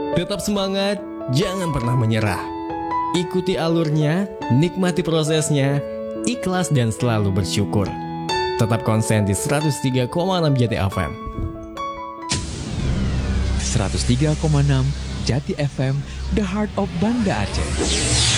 Tetap semangat, jangan pernah menyerah. Ikuti alurnya, nikmati prosesnya, ikhlas dan selalu bersyukur. Tetap konsen di 103,6 Jati FM. 103,6 Jati FM, The Heart of Banda Aceh.